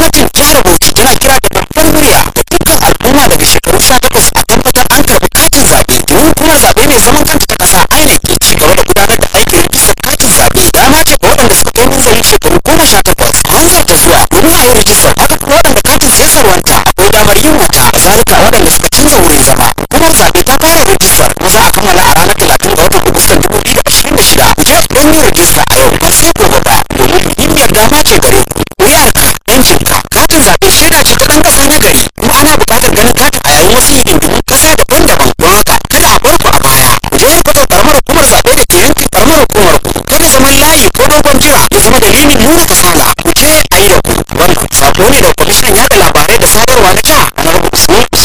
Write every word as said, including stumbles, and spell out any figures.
gwamnatin jihar Bauchi tana kira da babbar murya da dukkan al'umma daga shekaru sha takwas a tabbatar an karɓi katin zaɓe domin hukumar zaɓe mai zaman kanta ta ƙasa I N E C ke ci gaba da gudanar da aikin rijistar katin zaɓe. Dama ce ga waɗanda suka kai munzalin shekaru goma sha takwas a hanzarta zuwa domin a yi rijistar. Haka kuma waɗanda katin ya salwanta akwai damar yin wata. Kazalika waɗanda suka canza wurin zama hukumar zaɓe ta fara rijistar kuma za a kammala a ranar talatin ga watan Agustan dubu biyu da ashirin da shida. Ku je don yin rijista a yau ba sai gobe ba domin muhimmiyar dama ce gare ku. Ƙuri'arka yancinka katin zaɓe shaida ce ta ɗan ƙasa na gari kuma ana buƙatar ganin katin a yayin wasu hidindimun ƙasa daban-daban don haka kada a bar ku a baya. Ku je kwatar ƙaramar hukumar zaɓe da ke yankin ƙaramar hukumar ku. Kada zaman layi ko dogon jira ya zama dalilin nuna kasala. Ku je a yi da ku. Wannan sako ne da kwamishinan yaɗa labarai da sadarwa na jiha.